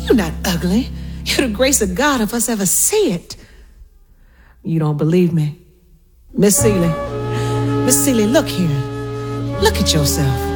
You're not ugly. You're the grace of God if us ever see it. You don't believe me? Miss Seeley, look here. Look at yourself.